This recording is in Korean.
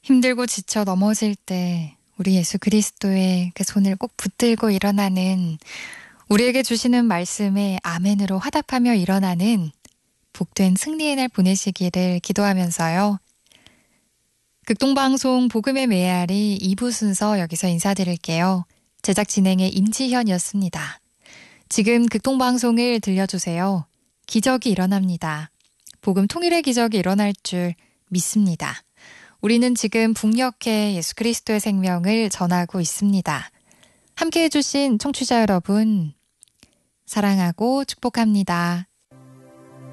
힘들고 지쳐 넘어질 때 우리 예수 그리스도의 그 손을 꼭 붙들고 일어나는, 우리에게 주시는 말씀에 아멘으로 화답하며 일어나는 복된 승리의 날 보내시기를 기도하면서요. 극동방송 복음의 메아리 2부 순서 여기서 인사드릴게요. 제작 진행의 임지현이었습니다. 지금 극동방송을 들려주세요. 기적이 일어납니다. 복음 통일의 기적이 일어날 줄 믿습니다. 우리는 지금 북녘에 예수 그리스도의 생명을 전하고 있습니다. 함께해 주신 청취자 여러분, 사랑하고 축복합니다.